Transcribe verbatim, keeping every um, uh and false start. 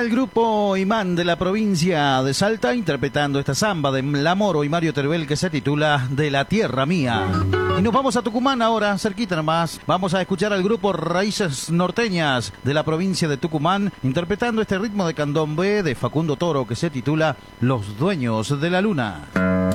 el grupo Imán de la provincia de Salta interpretando esta samba de La Moro y Mario Teruel que se titula De la Tierra Mía. Y nos vamos a Tucumán ahora, cerquita nomás. Vamos a escuchar al grupo Raíces Norteñas de la provincia de Tucumán interpretando este ritmo de candombe de Facundo Toro que se titula Los Dueños de la Luna.